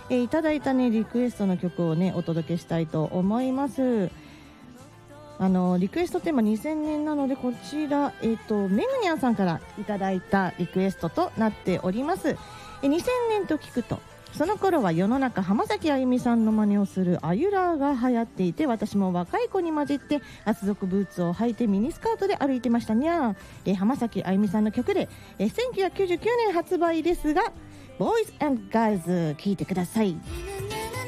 いただいたねリクエストの曲をねお届けしたいと思います。リクエストテーマ2000年なのでこちら、めぐにゃんさんからいただいたリクエストとなっております。2000年と聞くとその頃は世の中浜崎あゆみさんの真似をするアユラーが流行っていて、私も若い子に混じって厚底ブーツを履いてミニスカートで歩いてましたにゃ。浜崎あゆみさんの曲で1999年発売ですがボーイズ&ガールズ聴いてください。